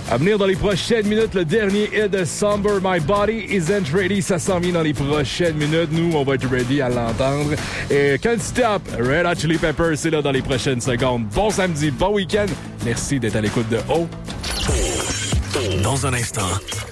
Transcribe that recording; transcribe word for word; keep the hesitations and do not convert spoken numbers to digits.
À venir dans les prochaines minutes, le dernier hit de Somber, My Body Isn't Ready. Ça s'en vient dans les prochaines minutes. Nous, on va être ready à l'entendre. Et Can't Stop, Red Hot Chili Peppers, c'est là dans les prochaines secondes. Bon samedi, bon week-end. Merci d'être à l'écoute de O. Dans un instant,